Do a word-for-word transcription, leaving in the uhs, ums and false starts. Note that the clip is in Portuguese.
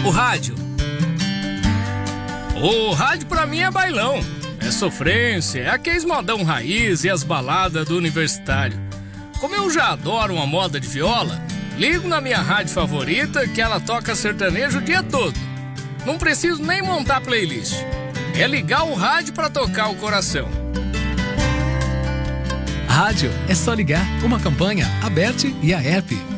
O rádio. O rádio pra mim é bailão. É sofrência, é aqueles modão raiz e as baladas do universitário. Como eu já adoro uma moda de viola, ligo na minha rádio favorita que ela toca sertanejo o dia todo. Não preciso nem montar playlist. É ligar o rádio pra tocar o coração. Rádio é só ligar. Uma campanha, Aberte e a App.